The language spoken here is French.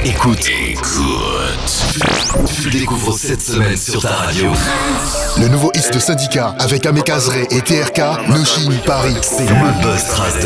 Écoute. Tu découvres cette semaine sur ta radio. Le nouveau hit de Syndicat avec Amé Kazré et TRK, Noshin Paris. C'est le Buzz Trace.